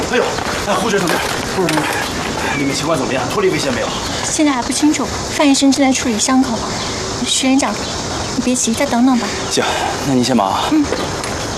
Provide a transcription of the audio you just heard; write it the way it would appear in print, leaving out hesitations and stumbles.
哎呦，哎，护士同志，里面情况怎么样？脱离危险没有？ 现在还不清楚，范医生正在处理伤口。徐连长，你别急，再等等吧。 行，那您先忙啊。